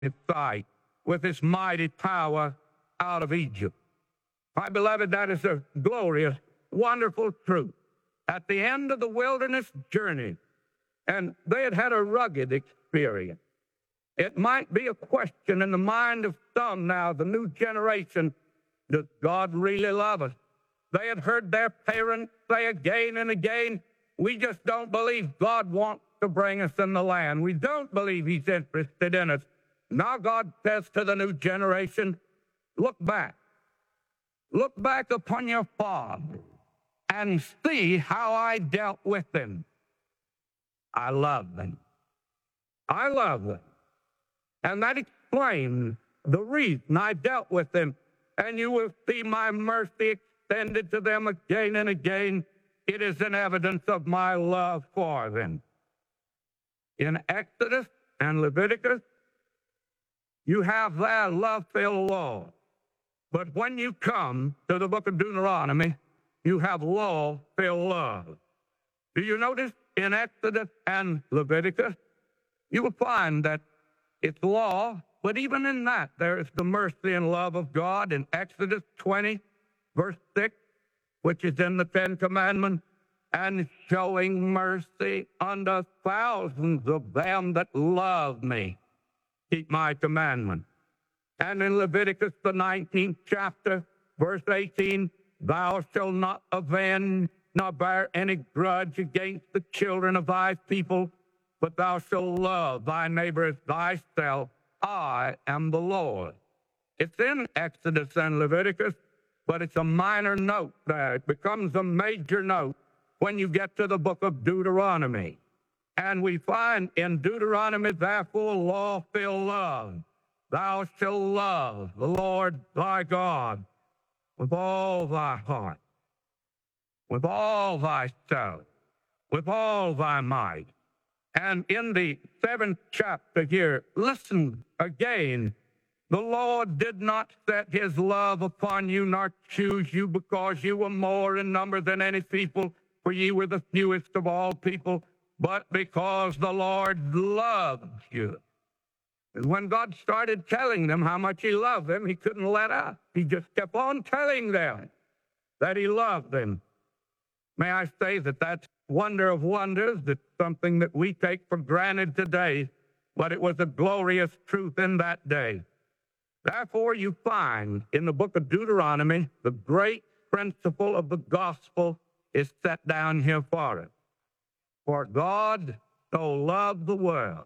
his sight with his mighty power out of Egypt. My beloved, that is a glorious, wonderful truth. At the end of the wilderness journey, and they had had a rugged experience. It might be a question in the mind of some now, the new generation, does God really love us? They had heard their parents say again and again, we just don't believe God wants to bring us in the land. We don't believe he's interested in us. Now God says to the new generation, look back. Look back upon your father and see how I dealt with them. I love them. I love them. And that explains the reason I dealt with them. And you will see my mercy extended to them again and again. It is an evidence of my love for them. In Exodus and Leviticus, you have that love-filled law. But when you come to the book of Deuteronomy, you have law-filled love. Do you notice in Exodus and Leviticus, you will find that it's law, but even in that, there is the mercy and love of God in Exodus 20, verse 6, which is in the Ten Commandments, and showing mercy unto thousands of them that love me, keep my commandments. And in Leviticus, the 19th chapter, verse 18, thou shalt not avenge nor bear any grudge against the children of thy people, but thou shalt love thy neighbor as thyself. I am the Lord. It's in Exodus and Leviticus, but it's a minor note there. It becomes a major note when you get to the book of Deuteronomy. And we find in Deuteronomy, therefore, law-filled love. Thou shalt love the Lord thy God with all thy heart, with all thy soul, with all thy might. And in the 7th chapter here, listen again. The Lord did not set his love upon you, nor choose you because you were more in number than any people, for ye were the fewest of all people, but because the Lord loved you. And when God started telling them how much he loved them, he couldn't let up. He just kept on telling them that he loved them. May I say that that's wonder of wonders. It's something that we take for granted today, but it was a glorious truth in that day. Therefore, you find in the book of Deuteronomy, the great principle of the gospel is set down here for us. For God so loved the world.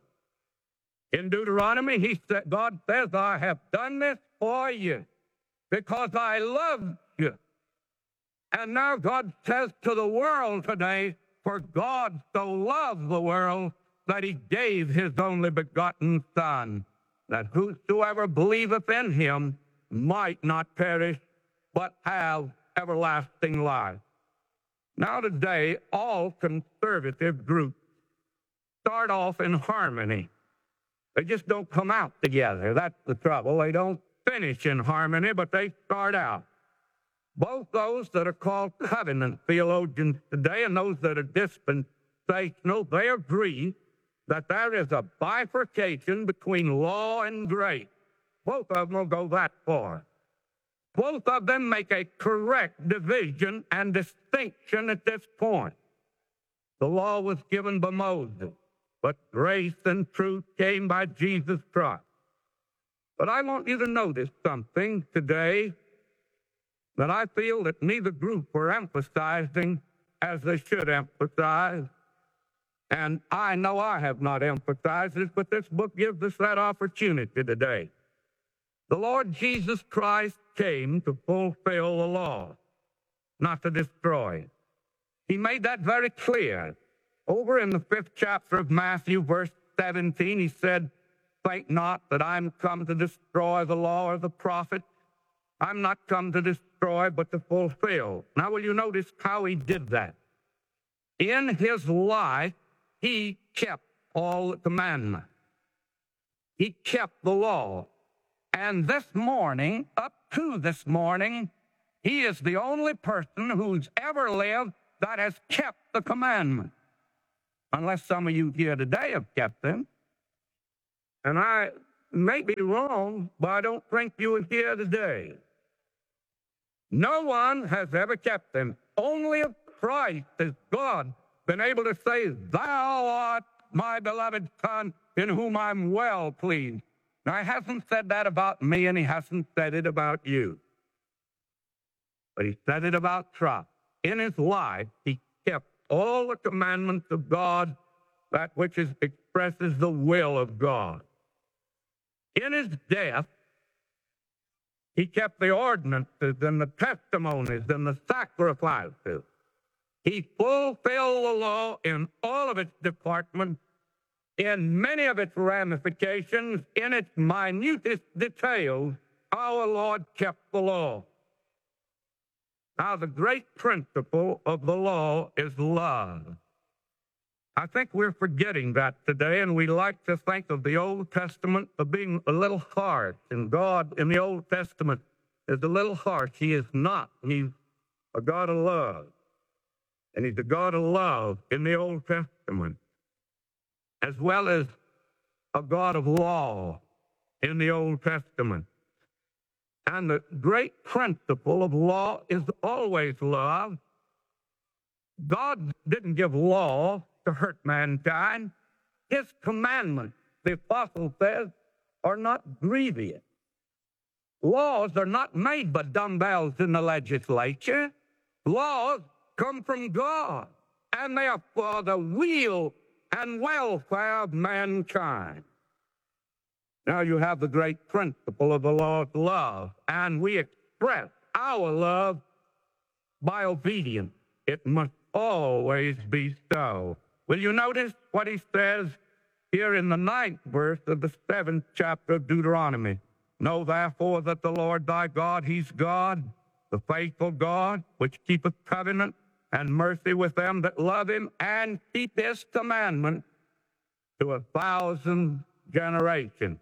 In Deuteronomy, God says, I have done this for you because I love you. And now God says to the world today, for God so loved the world that he gave his only begotten Son, that whosoever believeth in him might not perish, but have everlasting life. Now today, all conservative groups start off in harmony. They just don't come out together. That's the trouble. They don't finish in harmony, but they start out. Both those that are called covenant theologians today and those that are dispensational, they agree that there is a bifurcation between law and grace. Both of them will go that far. Both of them make a correct division and distinction at this point. The law was given by Moses, but grace and truth came by Jesus Christ. But I want you to notice something today that I feel that neither group were emphasizing as they should emphasize. And I know I have not emphasized it, but this book gives us that opportunity today. The Lord Jesus Christ came to fulfill the law, not to destroy it. He made that very clear. Over in the 5th chapter of Matthew, verse 17, he said, think not that I'm come to destroy the law or the prophet. I'm not come to destroy, but to fulfill. Now, will you notice how he did that? In his life, he kept all the commandments. He kept the law. And this morning, up to this morning, he is the only person who's ever lived that has kept the commandments. Unless some of you here today have kept them. And may be wrong, but I don't think you would hear today. No one has ever kept them. Only of Christ has God been able to say, "Thou art my beloved Son, in whom I'm well pleased." Now, he hasn't said that about me, and he hasn't said it about you. But he said it about Christ. In his life, he kept all the commandments of God, that which expresses the will of God. In his death, he kept the ordinances and the testimonies and the sacrifices. He fulfilled the law in all of its departments, in many of its ramifications, in its minutest details. Our Lord kept the law. Now, the great principle of the law is love. I think we're forgetting that today, and we like to think of the Old Testament as being a little harsh, and God in the Old Testament is a little harsh. He is not. He's a God of love, and he's a God of love in the Old Testament, as well as a God of law in the Old Testament. And the great principle of law is always love. God didn't give law to hurt mankind. His commandments, the apostle says, are not grievous. Laws are not made by dumbbells in the legislature. Laws come from God, and they are for the weal and welfare of mankind. Now you have the great principle of the Lord's love, and we express our love by obedience. It must always be so. Will you notice what he says here in the 9th verse of the 7th chapter of Deuteronomy? Know therefore that the Lord thy God, he's God, the faithful God, which keepeth covenant and mercy with them that love him and keep his commandments to 1,000 generations.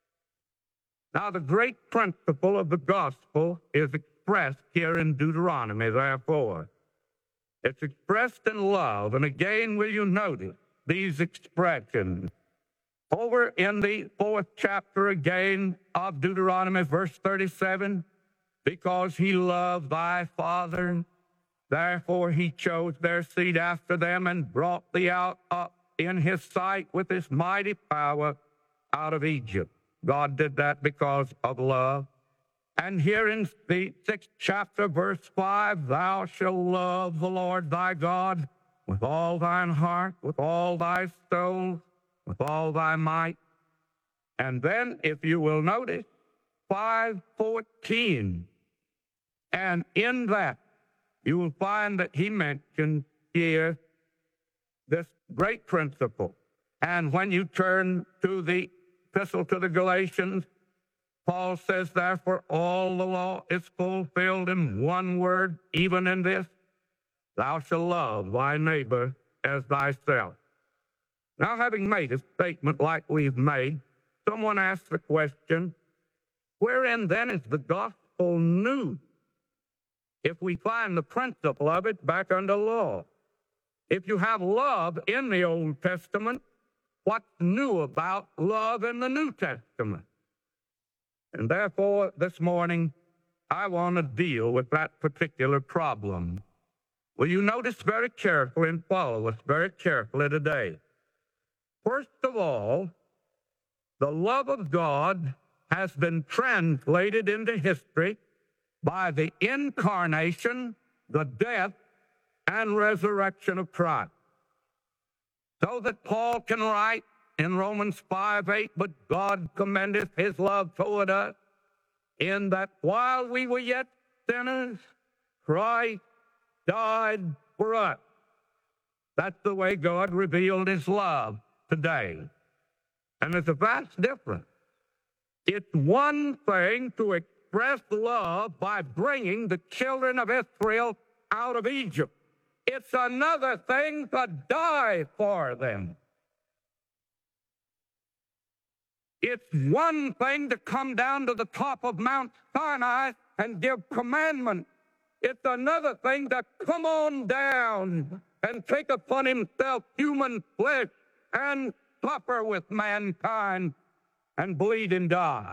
Now, the great principle of the gospel is expressed here in Deuteronomy, therefore. It's expressed in love. And again, will you notice these expressions? Over in the 4th chapter again of Deuteronomy, verse 37, because he loved thy father, therefore he chose their seed after them and brought thee out up in his sight with his mighty power out of Egypt. God did that because of love. And here in the 6th chapter, verse 5, thou shalt love the Lord thy God with all thine heart, with all thy soul, with all thy might. And then, if you will notice, 5:14. And in that, you will find that he mentions here this great principle. And when you turn to the Epistle to the Galatians, Paul says, therefore, all the law is fulfilled in one word, even in this, thou shalt love thy neighbor as thyself. Now, having made a statement like we've made, someone asked the question, wherein then is the gospel new? If we find the principle of it back under law. If you have love in the Old Testament, what's new about love in the New Testament? And therefore, this morning, I want to deal with that particular problem. Will you notice very carefully and follow us very carefully today? First of all, the love of God has been translated into history by the incarnation, the death, and resurrection of Christ. So that Paul can write in Romans 5:8, but God commendeth his love toward us, in that while we were yet sinners, Christ died for us. That's the way God revealed his love today. And there's a vast difference. It's one thing to express love by bringing the children of Israel out of Egypt. It's another thing to die for them. It's one thing to come down to the top of Mount Sinai and give commandments. It's another thing to come on down and take upon himself human flesh and suffer with mankind and bleed and die.